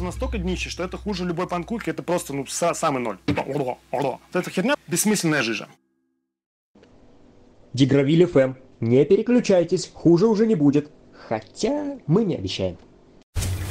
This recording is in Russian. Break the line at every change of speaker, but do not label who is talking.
настолько днище, что это хуже любой панкуки, это просто, ну, самый ноль. Вот эта херня бессмысленная жижа.
Дигравиль ФМ. Не переключайтесь, хуже уже не будет. Хотя мы не обещаем.